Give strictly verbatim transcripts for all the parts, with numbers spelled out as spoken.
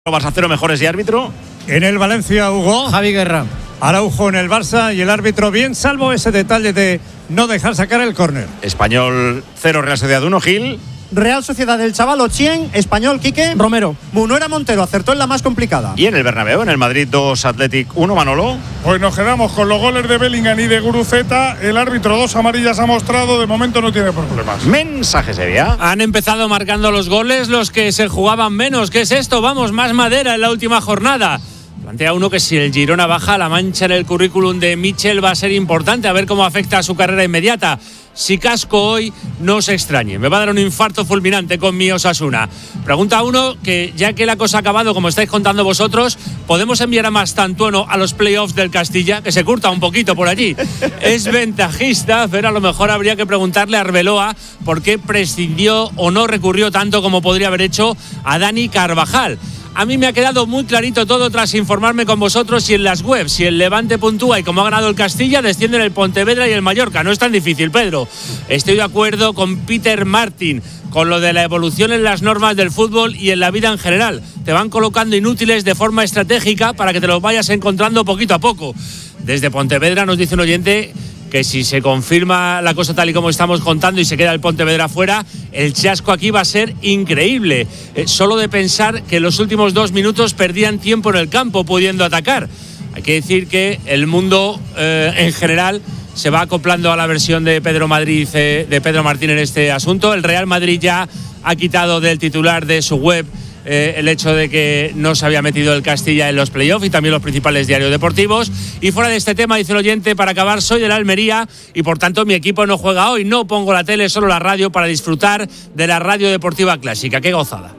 Barça cero, mejores y árbitro. En el Valencia, Hugo. Javi Guerra. Araujo en el Barça y el árbitro bien, salvo ese detalle de no dejar sacar el córner. Español cero, Real Sociedad uno, Gil. Real Sociedad del Chaval Ochien, Español Quique Romero. Munuera Montero acertó en la más complicada. Y en el Bernabéu, en el Madrid dos, Athletic uno, Manolo. Pues nos quedamos con los goles de Bellingham y de Guruceta. El árbitro dos amarillas ha mostrado, de momento no tiene problemas. Mensaje Sevilla. Han empezado marcando los goles los que se jugaban menos. ¿Qué es esto? Vamos, más madera en la última jornada. Plantea uno que si el Girona baja, la mancha en el currículum de Michel va a ser importante, a ver cómo afecta a su carrera inmediata. Si casco hoy, no os extrañe, me va a dar un infarto fulminante con mi Osasuna. Pregunta uno que, ya que la cosa ha acabado, como estáis contando vosotros, ¿podemos enviar a Mastantuono a los playoffs del Castilla? Que se curta un poquito por allí. Es ventajista, pero a lo mejor habría que preguntarle a Arbeloa por qué prescindió o no recurrió tanto como podría haber hecho a Dani Carvajal. A mí me ha quedado muy clarito todo tras informarme con vosotros y en las webs. Si el Levante puntúa y como ha ganado el Castilla, descienden el Pontevedra y el Mallorca. No es tan difícil, Pedro. Estoy de acuerdo con Peter Martin, con lo de la evolución en las normas del fútbol y en la vida en general. Te van colocando inútiles de forma estratégica para que te los vayas encontrando poquito a poco. Desde Pontevedra nos dice un oyente que si se confirma la cosa tal y como estamos contando y se queda el Pontevedra fuera, el chasco aquí va a ser increíble. Eh, solo de pensar que en los últimos dos minutos perdían tiempo en el campo pudiendo atacar. Hay que decir que el mundo eh, en general se va acoplando a la versión de Pedro Madrid, eh, de Pedro Martín en este asunto. El Real Madrid ya ha quitado del titular de su web Eh, el hecho de que no se había metido el Castilla en los playoffs y también los principales diarios deportivos. Y fuera de este tema, dice el oyente, para acabar, soy de la Almería y por tanto mi equipo no juega hoy. No pongo la tele, solo la radio para disfrutar de la radio deportiva clásica. ¡Qué gozada!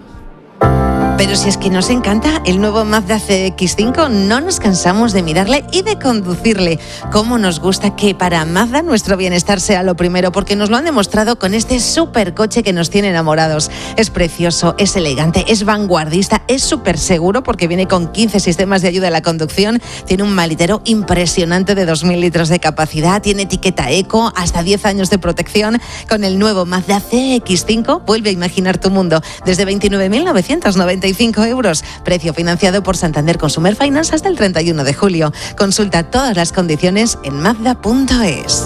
Pero si es que nos encanta el nuevo Mazda C X cinco, no nos cansamos de mirarle y de conducirle. Cómo nos gusta que para Mazda nuestro bienestar sea lo primero, porque nos lo han demostrado con este supercoche que nos tiene enamorados. Es precioso, es elegante, es vanguardista, es súper seguro porque viene con quince sistemas de ayuda a la conducción, tiene un maletero impresionante de dos mil litros de capacidad, tiene etiqueta eco, hasta diez años de protección. Con el nuevo Mazda C X cinco, vuelve a imaginar tu mundo desde veintinueve mil novecientos noventa y cinco euros. Precio financiado por Santander Consumer Finance hasta el treinta y uno de julio. Consulta todas las condiciones en mazda punto es.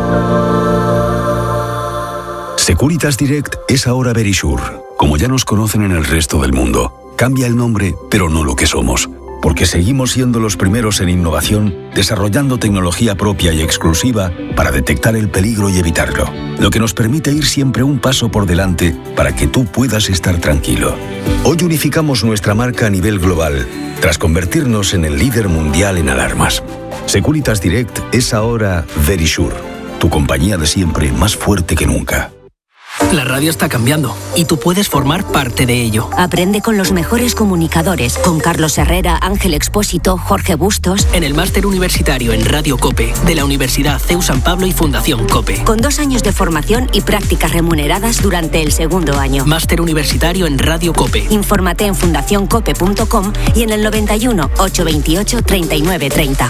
Securitas Direct es ahora Verisure. Como ya nos conocen en el resto del mundo. Cambia el nombre, pero no lo que somos. Porque seguimos siendo los primeros en innovación, desarrollando tecnología propia y exclusiva para detectar el peligro y evitarlo. Lo que nos permite ir siempre un paso por delante para que tú puedas estar tranquilo. Hoy unificamos nuestra marca a nivel global, tras convertirnos en el líder mundial en alarmas. Securitas Direct es ahora Verisure, tu compañía de siempre más fuerte que nunca. La radio está cambiando y tú puedes formar parte de ello. Aprende con los mejores comunicadores, con Carlos Herrera, Ángel Expósito, Jorge Bustos. En el máster universitario en Radio COPE de la Universidad C E U San Pablo y Fundación COPE. Con dos años de formación y prácticas remuneradas durante el segundo año. Máster universitario en Radio COPE. Infórmate en fundación cope punto com y en el noventa y uno, ochocientos veintiocho, treinta y nueve treinta.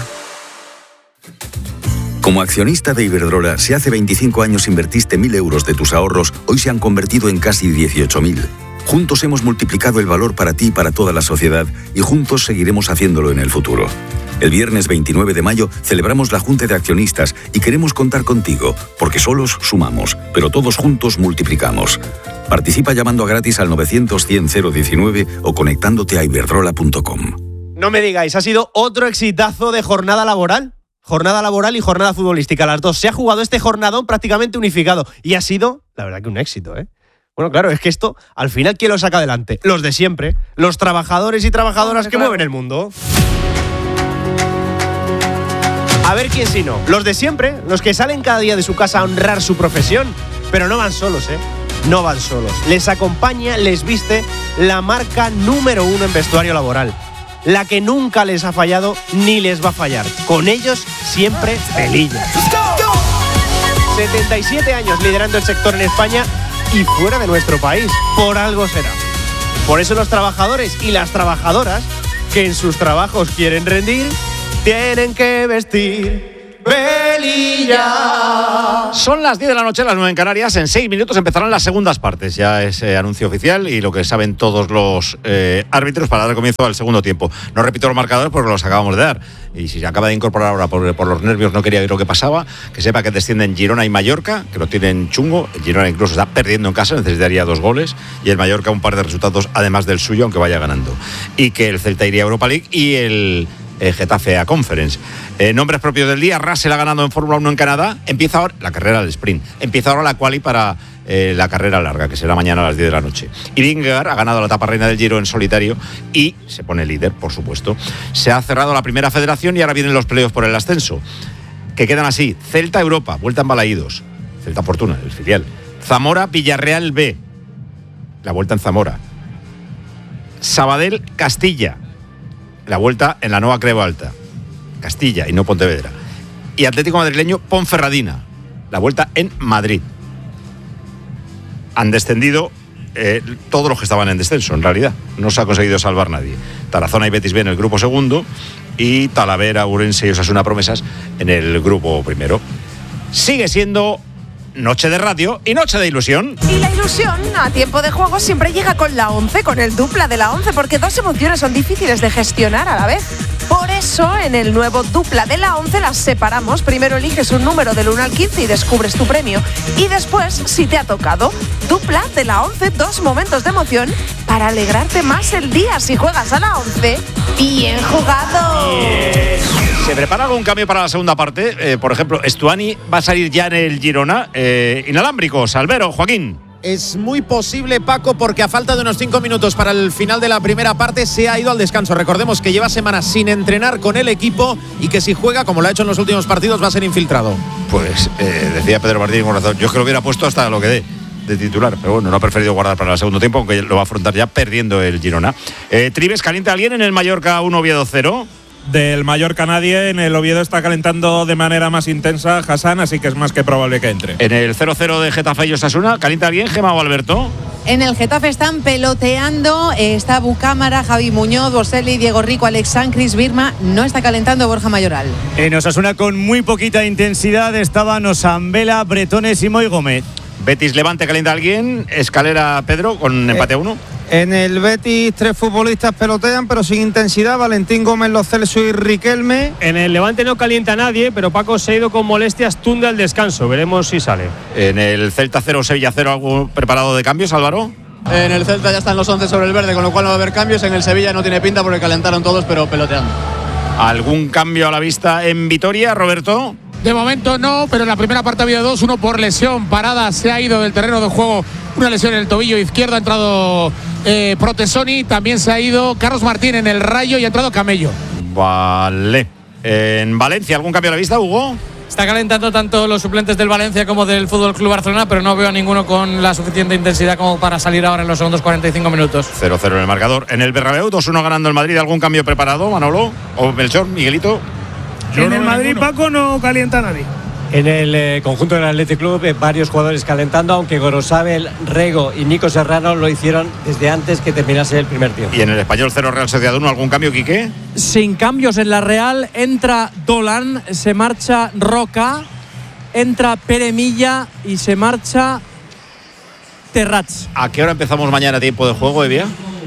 Como accionista de Iberdrola, si hace veinticinco años invertiste mil euros de tus ahorros, hoy se han convertido en casi dieciocho mil. Juntos hemos multiplicado el valor para ti y para toda la sociedad y juntos seguiremos haciéndolo en el futuro. El viernes veintinueve de mayo celebramos la Junta de Accionistas y queremos contar contigo, porque solos sumamos, pero todos juntos multiplicamos. Participa llamando a gratis al novecientos, cien, cero diecinueve o conectándote a iberdrola punto com. No me digáis, ha sido otro exitazo de jornada laboral. Jornada laboral y jornada futbolística, las dos. Se ha jugado este jornadón prácticamente unificado y ha sido, la verdad, que un éxito, ¿eh? Bueno, claro, es que esto, al final, ¿quién lo saca adelante? Los de siempre, los trabajadores y trabajadoras que claro. mueven el mundo. A ver quién si no. Los de siempre, los que salen cada día de su casa a honrar su profesión, pero no van solos, ¿eh? No van solos. Les acompaña, les viste la marca número uno en vestuario laboral. La que nunca les ha fallado ni les va a fallar. Con ellos siempre Velilla. setenta y siete años liderando el sector en España y fuera de nuestro país. Por algo será. Por eso los trabajadores y las trabajadoras que en sus trabajos quieren rendir, tienen que vestir Velilla. Melilla. Son las diez de la noche, las nueve en Canarias. En seis minutos empezarán las segundas partes. Ya es eh, anuncio oficial y lo que saben todos los eh, árbitros para dar comienzo al segundo tiempo. No repito los marcadores porque los acabamos de dar. Y si se acaba de incorporar ahora por, por los nervios, no quería ver lo que pasaba, que sepa que descienden Girona y Mallorca, que lo tienen chungo. El Girona incluso está perdiendo en casa, necesitaría dos goles. Y el Mallorca un par de resultados además del suyo, aunque vaya ganando. Y que el Celta iría a Europa League y el... Eh, Getafe a Conference. Eh, nombres propios del día: Russell ha ganado en Fórmula uno en Canadá. Empieza ahora la carrera del sprint. Empieza ahora la quali para eh, la carrera larga, que será mañana a las diez de la noche. Y Vingegaard ha ganado la etapa reina del Giro en solitario y se pone líder, por supuesto. Se ha cerrado la primera federación y ahora vienen los playoffs por el ascenso, que quedan así: Celta Europa, Vuelta en Balaídos, Celta Fortuna, el filial. Zamora Villarreal B, la Vuelta en Zamora. Sabadell Castilla, la Vuelta en la Nueva Creu Alta, Castilla y no Pontevedra. Y Atlético Madrileño Ponferradina, la Vuelta en Madrid. Han descendido eh, todos los que estaban en descenso, en realidad. No se ha conseguido salvar nadie. Tarazona y Betis B en el grupo segundo y Talavera, Ourense y Osasuna Promesas en el grupo primero. Sigue siendo noche de radio y noche de ilusión. Y la ilusión a tiempo de juego siempre llega con la once, con el dupla de la once, porque dos emociones son difíciles de gestionar a la vez. Por eso, en el nuevo dupla de la once las separamos. Primero eliges un número del uno al quince y descubres tu premio. Y después, si te ha tocado, dupla de la once, dos momentos de emoción para alegrarte más el día. Si juegas a la once, ¡bien jugado! ¿Se prepara algún cambio para la segunda parte? Eh, por ejemplo, Estuani va a salir ya en el Girona. Eh, inalámbricos, Albero, Joaquín. Es muy posible, Paco, porque a falta de unos cinco minutos para el final de la primera parte se ha ido al descanso. Recordemos que lleva semanas sin entrenar con el equipo y que si juega, como lo ha hecho en los últimos partidos, va a ser infiltrado. Pues eh, decía Pedro Martín con razón. Yo es que lo hubiera puesto hasta lo que dé de titular, pero bueno, no ha preferido guardar para el segundo tiempo, aunque lo va a afrontar ya perdiendo el Girona. Eh, Tribes, ¿calienta alguien en el Mallorca uno Oviedo cero? Del Mallorca nadie, en el Oviedo está calentando de manera más intensa Hassan, así que es más que probable que entre. En el cero cero de Getafe y Osasuna, ¿calienta alguien, Gemma o Alberto? En el Getafe están peloteando, eh, está Bucámara, Javi Muñoz, Boselli, Diego Rico, Alex San, Cris Birma. No está calentando Borja Mayoral. En Osasuna con muy poquita intensidad estaban Osambela, Bretones y Moy Gómez. Betis Levante, ¿calienta alguien? Escalera Pedro con empate a uno. En el Betis tres futbolistas pelotean pero sin intensidad: Valentín Gómez, Lo Celso y Riquelme. En el Levante no calienta nadie, pero Paco se ha ido con molestias, tunde al descanso, veremos si sale. En el Celta cero, Sevilla cero, ¿algo preparado de cambios, Álvaro? En el Celta ya están los once sobre el verde, con lo cual no va a haber cambios. En el Sevilla no tiene pinta porque calentaron todos, pero peloteando. ¿Algún cambio a la vista en Vitoria, Roberto? De momento no, pero en la primera parte ha habido dos, uno por lesión. Parada se ha ido del terreno de juego, una lesión en el tobillo izquierdo, ha entrado eh, Protesoni, también se ha ido Carlos Martín en el Rayo y ha entrado Camello. Vale. En Valencia, ¿algún cambio a la vista, Hugo? Está calentando tanto los suplentes del Valencia como del F C Barcelona, pero no veo a ninguno con la suficiente intensidad como para salir ahora en los segundos cuarenta y cinco minutos. cero cero en el marcador. En el Bernabéu, dos uno ganando el Madrid. ¿Algún cambio preparado, Manolo? ¿O Melchor, Miguelito? Yo en no el Madrid, ninguno. Paco, no calienta a nadie. En el eh, conjunto del Athletic Club, eh, varios jugadores calentando, aunque Gorosabel, Rego y Nico Serrano lo hicieron desde antes que terminase el primer tiempo. Y en el Español cero, Real Sociedad uno, ¿algún cambio, Quique? Sin cambios en la Real, entra Dolan, se marcha Roca, entra Pere Milla y se marcha Terrats. ¿A qué hora empezamos mañana tiempo de juego, Evia?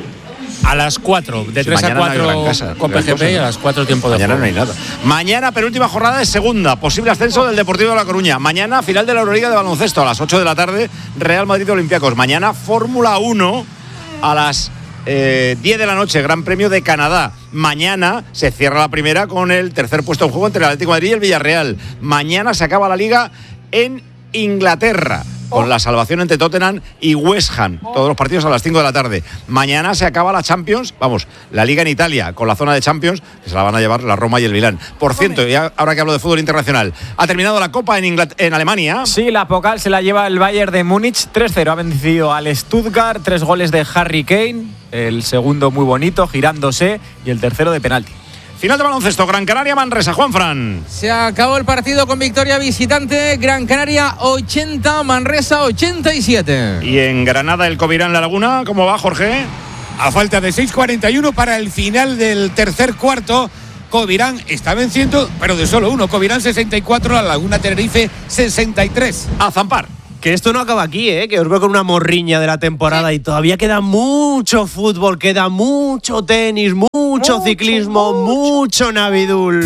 A las cuatro, de sí, tres a cuatro no con P G P y a las cuatro tiempo de mañana juego. Mañana no hay nada. Mañana, penúltima jornada de segunda, posible ascenso del Deportivo de La Coruña. Mañana, final de la Euroliga de baloncesto a las ocho de la tarde, Real Madrid Olympiacos. Mañana, Fórmula uno a las eh, diez de la noche, Gran Premio de Canadá. Mañana se cierra la primera con el tercer puesto en juego entre el Atlético de Madrid y el Villarreal. Mañana se acaba la Liga en Inglaterra, con la salvación entre Tottenham y West Ham. Todos los partidos a las cinco de la tarde. Mañana se acaba la Champions, vamos, la Liga en Italia, con la zona de Champions, que se la van a llevar la Roma y el Milán. Por cierto, y ahora que hablo de fútbol internacional, ¿ha terminado la Copa en, Ingl- en Alemania? Sí, la Pokal se la lleva el Bayern de Múnich, tres cero. Ha vencido al Stuttgart, tres goles de Harry Kane, el segundo muy bonito, girándose, y el tercero de penalti. Final de baloncesto, Gran Canaria, Manresa, Juanfran. Se acabó el partido con victoria visitante, Gran Canaria ochenta, Manresa ochenta y siete. Y en Granada, el Covirán, La Laguna, ¿cómo va, Jorge? A falta de seis cuarenta y uno para el final del tercer cuarto, Covirán está venciendo, pero de solo uno. Covirán sesenta y cuatro, La Laguna Tenerife sesenta y tres. A zampar. Que esto no acaba aquí, ¿eh? Que os veo con una morriña de la temporada y todavía queda mucho fútbol, queda mucho tenis, mucho, mucho ciclismo, mucho, mucho Navidul.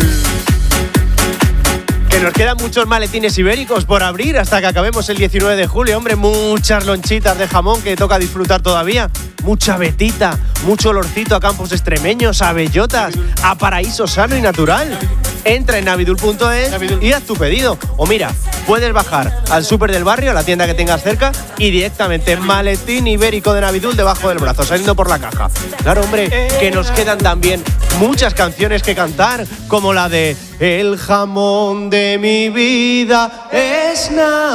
Que nos quedan muchos maletines ibéricos por abrir hasta que acabemos el diecinueve de julio. Hombre, muchas lonchitas de jamón que toca disfrutar todavía. Mucha vetita, mucho olorcito a campos extremeños, a bellotas, a paraíso sano y natural. Entra en navidul punto es y haz tu pedido. O mira, puedes bajar al súper del barrio, a la tienda que tengas cerca, y directamente maletín ibérico de Navidul debajo del brazo, saliendo por la caja. Claro, hombre, que nos quedan también muchas canciones que cantar, como la de El jamón de mi vida es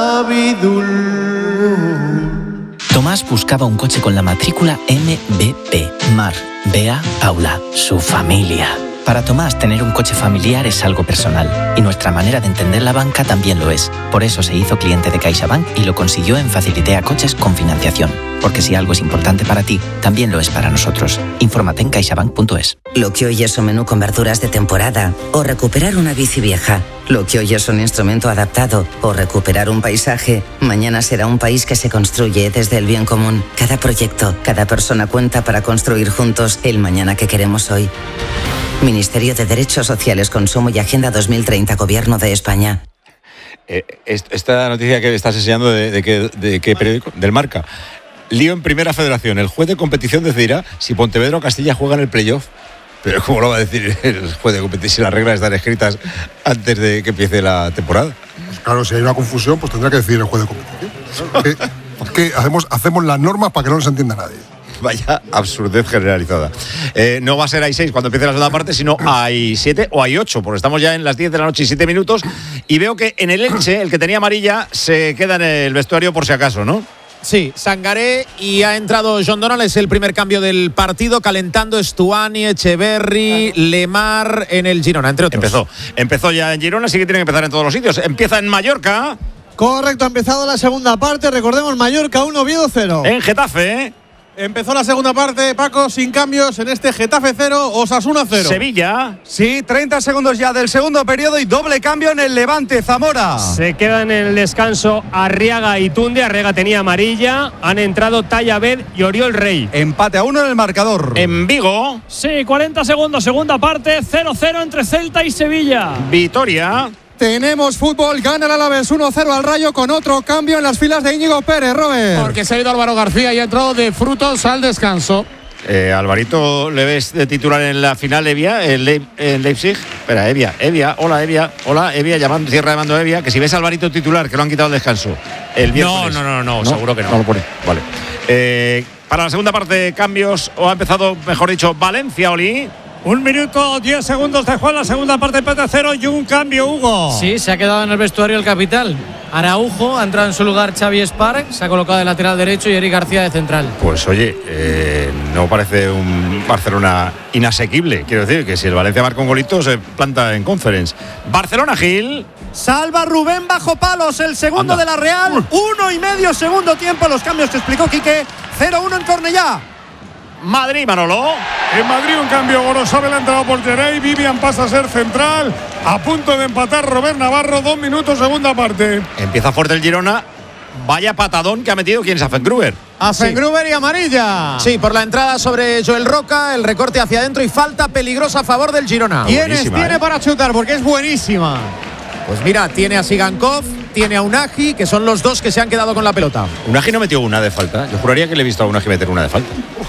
Navidul. Tomás buscaba un coche con la matrícula M B P. Mar, Bea, Paula, su familia. Para Tomás, tener un coche familiar es algo personal, y nuestra manera de entender la banca también lo es. Por eso se hizo cliente de CaixaBank y lo consiguió en Facilitea Coches con financiación. Porque si algo es importante para ti, también lo es para nosotros. Infórmate en caixabank punto es. Lo que hoy es un menú con verduras de temporada, o recuperar una bici vieja. Lo que hoy es un instrumento adaptado, o recuperar un paisaje, mañana será un país que se construye desde el bien común. Cada proyecto, cada persona cuenta para construir juntos el mañana que queremos hoy. Ministerio de Derechos Sociales, Consumo y Agenda dos mil treinta, Gobierno de España. Eh, esta noticia que estás enseñando, ¿de, de, qué, de qué periódico? Del Marca. Lío en Primera Federación. El juez de competición decidirá si Pontevedra o Castilla juegan el playoff. Pero ¿cómo lo va a decir el juez de competición si las reglas están escritas antes de que empiece la temporada? Pues claro, si hay una confusión, pues tendrá que decidir el juez de competición. que, que hacemos, hacemos las normas para que no nos entienda nadie. Vaya absurdez generalizada. Eh, no va a ser a I seis cuando empiece la segunda parte, sino a I siete o a I ocho, porque estamos ya en las diez de la noche y siete minutos. Y veo que en el Elche, el que tenía amarilla, se queda en el vestuario por si acaso, ¿no? Sí, Sangaré, y ha entrado John Donald, es el primer cambio del partido, calentando Estuani, Echeverri, Lemar en el Girona, entre otros. Empezó, empezó ya en Girona, así que tiene que empezar en todos los sitios. Empieza en Mallorca. Correcto, ha empezado la segunda parte, recordemos Mallorca uno, Oviedo cero. En Getafe, ¿eh? Empezó la segunda parte, Paco, sin cambios en este Getafe cero, Osasuna cero. Sevilla. Sí, treinta segundos ya del segundo periodo y doble cambio en el Levante, Zamora. Se quedan en el descanso Arriaga y Tunde. Arriaga tenía amarilla. Han entrado Tallabed y Oriol Rey. Empate a uno en el marcador. En Vigo. Sí, cuarenta segundos, segunda parte, cero cero entre Celta y Sevilla. Vitoria. Tenemos fútbol, gana el Alavés uno cero al Rayo con otro cambio en las filas de Íñigo Pérez, Robert. Porque se ha ido Álvaro García y ha entrado de Frutos al descanso. Eh, Alvarito, ¿le ves de titular en la final Evia, en, Le en Leipzig? Espera, Evia, Evia, hola Evia, hola Evia, llamando, cierra llamando a Evia, que si ves a Alvarito titular, que lo han quitado el descanso. El no, no, no, no, no, seguro que no. No lo pone, vale. Eh, para la segunda parte, cambios, o ha empezado, mejor dicho, Valencia, Oli. Un minuto, diez segundos de juego, la segunda parte empate cero y un cambio, Hugo. Sí, se ha quedado en el vestuario el capital. Araujo, ha entrado en su lugar Xavi Spark, se ha colocado de lateral derecho y Eric García de central. Pues oye, eh, no parece un Barcelona inasequible. Quiero decir que si el Valencia marca un golito se planta en Conference. Barcelona, Gil. Salva Rubén bajo palos, el segundo Anda. de la Real. Uy. Uno y medio segundo tiempo, los cambios que explicó Quique. cero uno en Cornellá. Madrid, Manolo. En Madrid un cambio, Gorosabel ha entrado por Geray, Vivian pasa a ser central, a punto de empatar Robert Navarro, dos minutos, segunda parte. Empieza fuerte el Girona, vaya patadón que ha metido, ¿quién es Afengruber? Afengruber sí. y amarilla. Sí, por la entrada sobre Joel Roca, el recorte hacia adentro y falta peligrosa a favor del Girona. ¿Quiénes tiene eh? para chutar? Porque es buenísima. Pues mira, tiene a Sigankov, tiene a Unagi, que son los dos que se han quedado con la pelota. Unagi no metió una de falta, yo juraría que le he visto a Unagi meter una de falta.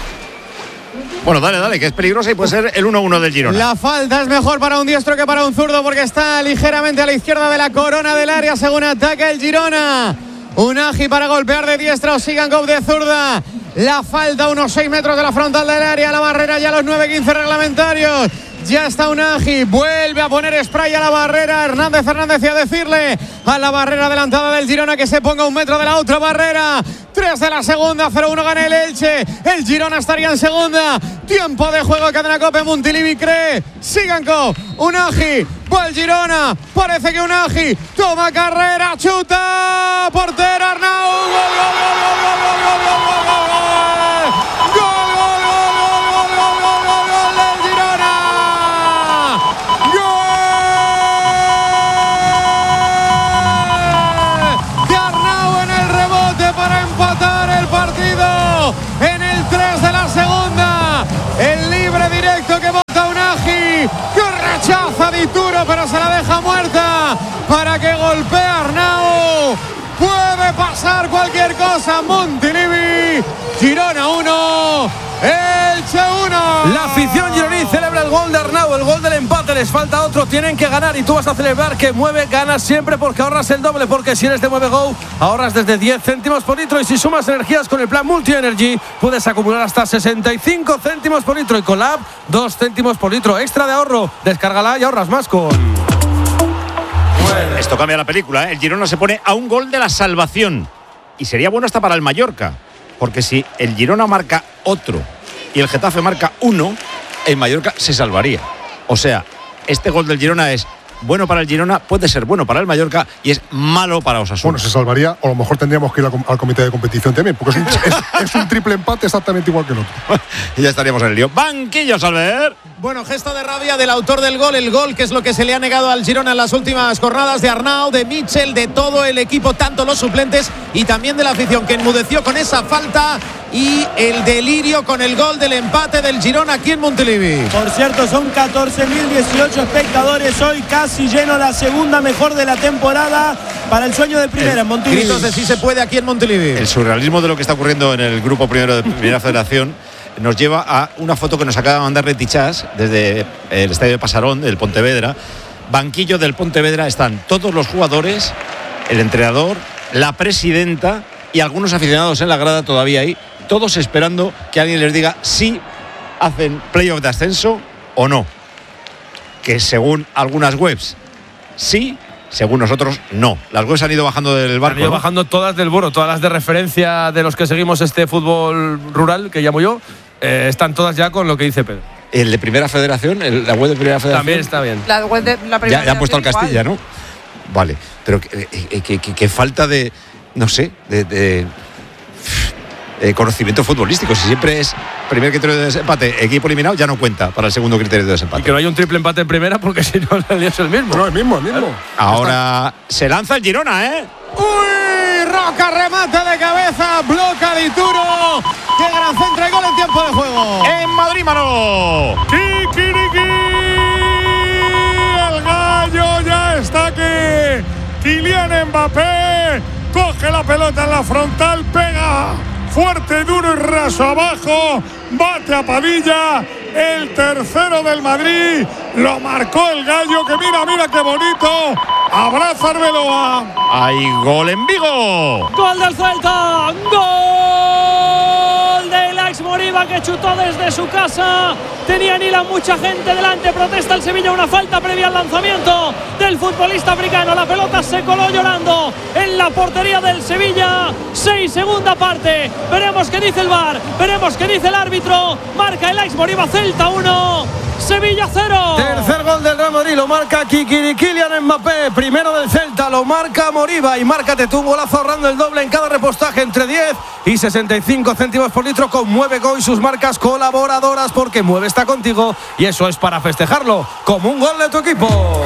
Bueno, dale, dale, que es peligrosa y puede ser el uno uno del Girona. La falta es mejor para un diestro que para un zurdo porque está ligeramente a la izquierda de la corona del área según ataca el Girona. Unagi para golpear de diestra o Sigankov de zurda. La falta a unos seis metros de la frontal del área, la barrera ya a los nueve quince reglamentarios. Ya está Unagi, vuelve a poner spray a la barrera. Hernández Hernández y a decirle a la barrera adelantada del Girona que se ponga un metro de la otra barrera. tres de la segunda, cero uno gana el Elche. El Girona estaría en segunda. Tiempo de juego, Cadena Cope, Montilivi cree. Sigankov, Unagi, va el Girona. Parece que Unagi toma carrera, chuta. Portero Arnau. Gol, gol, gol, gol, gol, gol, gol, gol, gol, gol. Gol, gol, gol, gol, gol, gol, gol del Girona. pero se la deja muerta para que golpee a Arnau. Puede pasar cualquier cosa. Montilivi, Girona uno, Elche uno. La afición gironí celebra el gol de Arnau, el gol del empate. Les falta otro, tienen que ganar y tú vas a celebrar que Mueve ganas siempre porque ahorras el doble, porque si eres de Mueve Go ahorras desde diez céntimos por litro y si sumas energías con el plan Multi Energy puedes acumular hasta sesenta y cinco céntimos por litro y con la app dos céntimos por litro extra de ahorro. Descárgala y ahorras más con... Esto cambia la película, ¿eh? El Girona se pone a un gol de la salvación y sería bueno hasta para el Mallorca, porque si el Girona marca otro y el Getafe marca uno, el Mallorca se salvaría. O sea, este gol del Girona es bueno para el Girona, puede ser bueno para el Mallorca y es malo para Osasuna. Bueno, se salvaría, o a lo mejor tendríamos que ir al, al comité de competición también, porque es un, es, es un triple empate exactamente igual que el otro. Y ya estaríamos en el lío. Banquillo, Salver. Bueno, gesto de rabia del autor del gol, el gol que es lo que se le ha negado al Girona en las últimas jornadas, de Arnau, de Mitchell, de todo el equipo, tanto los suplentes y también de la afición que enmudeció con esa falta y el delirio con el gol del empate del Girona aquí en Montilivi. Por cierto, son catorce mil dieciocho espectadores hoy, casi lleno, la segunda mejor de la temporada para el sueño de primera en Montilivi. Gritos de sí se puede aquí en Montilivi. El surrealismo de lo que está ocurriendo en el grupo primero de Primera Federación nos lleva a una foto que nos acaba de mandar Letichás desde el estadio de Pasarón, del Pontevedra. Banquillo del Pontevedra, están todos los jugadores, el entrenador, la presidenta y algunos aficionados en la grada todavía ahí, todos esperando que alguien les diga si hacen playoff de ascenso o no. Que según algunas webs sí, según nosotros no. Las webs han ido bajando del barco. Han ido ¿no? bajando todas del bueno, todas las de referencia de los que seguimos este fútbol rural que llamo yo, eh, están todas ya con lo que dice Pedro. El de Primera Federación, el, la web de Primera Federación también está bien. La web de la Primera ya, ya han puesto al Castilla, igual. ¿no? Vale, pero que, que, que, que falta de, no sé, de, de eh, conocimiento futbolístico. Si siempre es primer criterio de desempate, equipo eliminado, ya no cuenta para el segundo criterio de desempate. Y que no haya un triple empate en primera porque si no es el mismo. No, el mismo, el mismo. Ahora se lanza el Girona, ¿eh? ¡Uy! Roca remata de cabeza, bloca Dituro. ¡Qué gran centro y gol en tiempo de juego! En Madrid, Mano. ¡Kikiriki! El gallo ya está aquí. Kylian Mbappé coge la pelota en la frontal, pega fuerte, duro y raso abajo, bate a Padilla, el tercero del Madrid, lo marcó el gallo, que mira, mira qué bonito, abraza Arbeloa. Hay gol en Vigo. Gol del Celta, gol del Aix Moriba que chutó desde su casa, tenía Nila mucha gente delante, protesta el Sevilla, una falta previa al lanzamiento del futbolista africano, la pelota se coló llorando en la portería del Sevilla. Seis, segunda parte, veremos qué dice el V A R, veremos qué dice el árbitro, marca el Aix Moriba, Celta uno, Sevilla cero. Tercer gol del Real Madrid, lo marca Kikiri Kylian Mbappé, primero del Celta, lo marca Moriba y márcate tú un golazo ahorrando el doble en cada repostaje entre diez y sesenta y cinco céntimos por litro con Mueve Go y sus marcas colaboradoras, porque Mueve está contigo y eso es para festejarlo como un gol de tu equipo.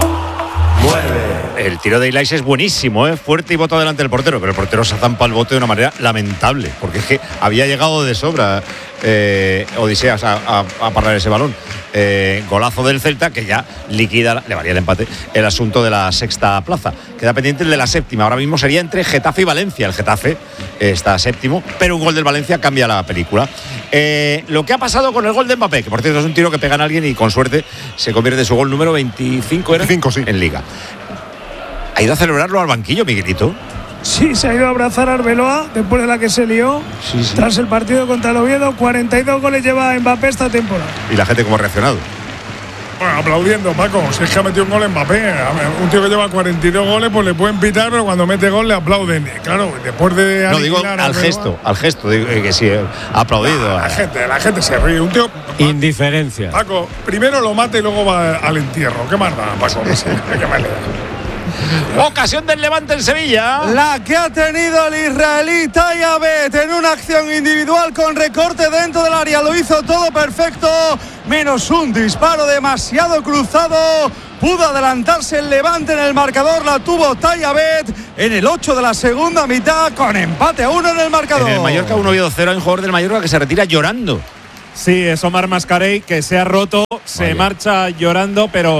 Mueve. El tiro de Ilais es buenísimo, ¿eh? Fuerte y bota delante del portero, pero el portero se zampa el bote de una manera lamentable, porque es que había llegado de sobra eh, Odiseas a, a, a parar ese balón. Eh, golazo del Celta que ya liquida, le varía el empate, el asunto de la sexta plaza. Queda pendiente el de la séptima. Ahora mismo sería entre Getafe y Valencia. El Getafe eh, está séptimo, pero un gol del Valencia cambia la película. Eh, lo que ha pasado con el gol de Mbappé, que por cierto es un tiro que pegan a alguien y con suerte se convierte en su gol número veinticinco, ¿era? veinticinco, sí. En Liga. ¿Ha ido a celebrarlo al banquillo, Miguelito? Sí, se ha ido a abrazar a Arbeloa después de la que se lió sí, sí. tras el partido contra el Oviedo. cuarenta y dos goles lleva Mbappé esta temporada. ¿Y la gente cómo ha reaccionado? Bueno, aplaudiendo, Paco. Si es que ha metido un gol en Mbappé. Un tío que lleva cuarenta y dos goles, pues le pueden pitar, pero cuando mete gol le aplauden. Claro, después de. No, digo al gesto, al gesto, digo que sí, ha aplaudido. La, la gente, la gente se ríe. Un tío. Indiferencia. Paco, primero lo mata y luego va al entierro. ¿Qué más da, Paco? No sé, ¿qué más le da? Ocasión del Levante en Sevilla. La que ha tenido el israelí Tayabet en una acción individual con recorte dentro del área. Lo hizo todo perfecto, menos un disparo demasiado cruzado. Pudo adelantarse el Levante en el marcador. La tuvo Tayabet en el ocho de la segunda mitad con empate a uno en el marcador. En el Mallorca uno Oviedo cero, hay un jugador del Mallorca que se retira llorando. Sí, es Omar Mascarell, que se ha roto, se Vaya. marcha llorando, pero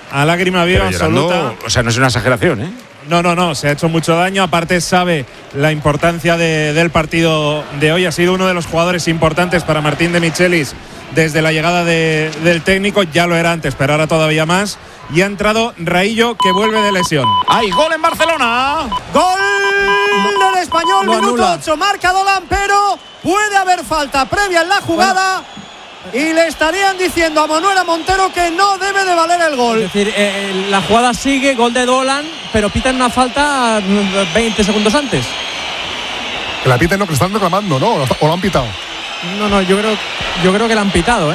a lágrima viva Pero llorando, absoluta. o sea, no es una exageración, ¿eh? No, no, no, se ha hecho mucho daño. Aparte sabe la importancia de, del partido de hoy. Ha sido uno de los jugadores importantes para Martín de Michelis desde la llegada de, del técnico. Ya lo era antes, pero ahora todavía más. Y ha entrado Raillo, que vuelve de lesión. ¡Hay gol en Barcelona! ¡Gol del Español! Lo Minuto anula. ocho, marca Dolan, pero puede haber falta previa en la jugada. Y le estarían diciendo a Manuela Montero que no debe de valer el gol. Es decir, eh, la jugada sigue, gol de Dolan, pero pitan una falta veinte segundos antes. Que la piten, no, que están reclamando, ¿no? O lo han pitado. No, no, yo creo, yo creo que la han pitado, ¿eh?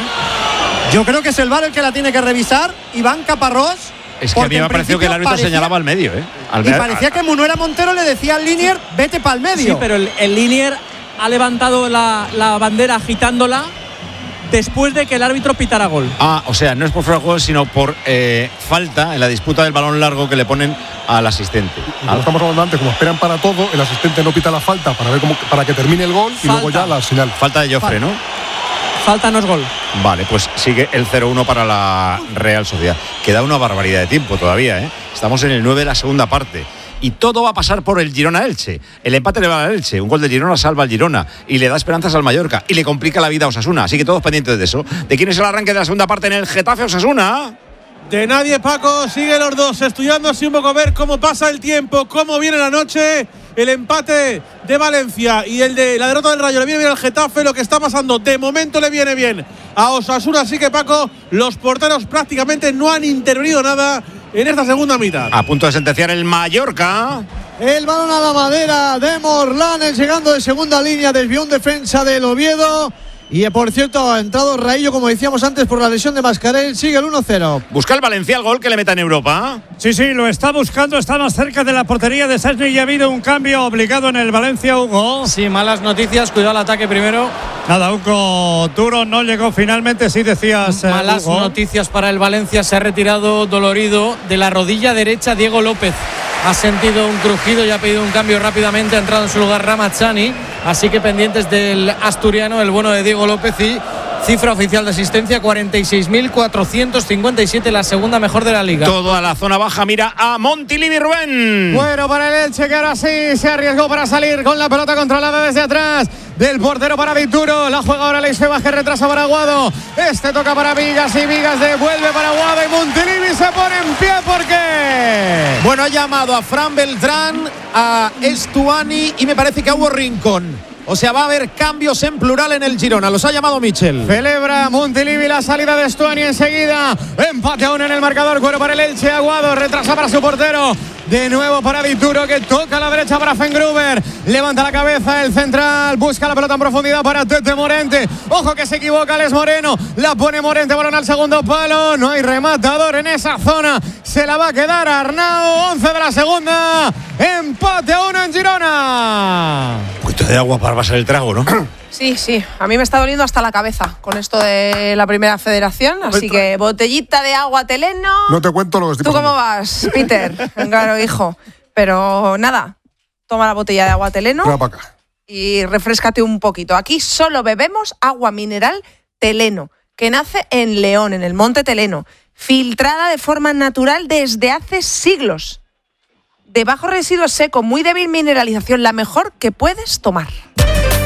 Yo creo que es el V A R el que la tiene que revisar. Iván Caparrós. Es que a mí me ha parecido que el árbitro parecía, señalaba al medio, ¿eh? Al y parecía que Manuela Montero le decía al Linier, vete para el medio. Sí, pero el, el Linier ha levantado la, la bandera agitándola después de que el árbitro pitara gol. Ah, o sea, no es por fuera de juego, sino por eh, falta en la disputa del balón largo que le ponen al asistente. Y como estamos hablando antes, como esperan para todo, el asistente no pita la falta para ver cómo, para que termine el gol y Falta. luego ya la señal. Falta de Joffre, ¿no? Falta no es gol. Vale, pues sigue el cero uno para la Real Sociedad. Queda una barbaridad de tiempo todavía, ¿eh? Estamos en el nueve de la segunda parte. Y todo va a pasar por el Girona-Elche. El empate le va al Elche. Un gol de Girona salva al Girona y le da esperanzas al Mallorca y le complica la vida a Osasuna. Así que todos pendientes de eso. ¿De quién es el arranque de la segunda parte en el Getafe-Osasuna? De nadie, Paco. Sigue los dos estudiando así un poco a ver cómo pasa el tiempo, cómo viene la noche. El empate de Valencia y el de la derrota del Rayo le viene bien al Getafe. Lo que está pasando de momento le viene bien a Osasuna. Así que, Paco, los porteros prácticamente no han intervenido nada en esta segunda mitad. A punto de sentenciar el Mallorca. El balón a la madera de Morlanes, llegando de segunda línea, desvió un defensa del Oviedo. Y por cierto, ha entrado Raillo, como decíamos antes, por la lesión de Mascarell. Sigue el uno cero. Busca el Valencia el gol que le meta en Europa. Sí, sí, lo está buscando, está más cerca de la portería de Sesni y ha habido un cambio obligado en el Valencia, Hugo. Sí, malas noticias, cuidado al ataque primero. Nada, Hugo Duro no llegó finalmente, sí decías. Malas Hugo. noticias para el Valencia, se ha retirado dolorido de la rodilla derecha Diego López. Ha sentido un crujido y ha pedido un cambio rápidamente, ha entrado en su lugar Ramazani, así que pendientes del asturiano, el bueno de Diego López. Y cifra oficial de asistencia, cuarenta y seis mil cuatrocientos cincuenta y siete, la segunda mejor de la liga. Toda la zona baja mira a Montilivi, Rubén. Bueno, para el Elche, que ahora sí se arriesgó para salir con la pelota controlada desde atrás del portero para Vituro. La juega ahora Leis Febas, que retrasa para Aguado. Este toca para Vigas y Vigas devuelve para Aguado y Montilivi se pone en pie porque... Bueno, ha llamado a Fran Beltrán, a Estuani y me parece que a Hugo Rincón. O sea, va a haber cambios en plural en el Girona. Los ha llamado Michel. Celebra Montilivi la salida de Estuani enseguida. Empate aún en el marcador. Cuero para el Elche. Aguado retrasa para su portero. De nuevo para Vituro, que toca a la derecha para Fengruber. Levanta la cabeza el central. Busca la pelota en profundidad para Tete Morente. Ojo que se equivoca Les Moreno. La pone Morente, balón al segundo palo. No hay rematador en esa zona. Se la va a quedar Arnau. once de la segunda. Empate a uno en Girona. Un poquito de agua para pasar el trago, ¿no? Sí, sí, a mí me está doliendo hasta la cabeza con esto de la primera federación, así que botellita de agua Teleno. No te cuento lo que estoy ¿Tú pasando. cómo vas, Peter? Claro, hijo. Pero nada, toma la botella de agua Teleno Trae para acá. y refréscate un poquito. Aquí solo bebemos agua mineral Teleno, que nace en León, en el Monte Teleno, filtrada de forma natural desde hace siglos. De bajo residuo seco, muy débil mineralización, la mejor que puedes tomar.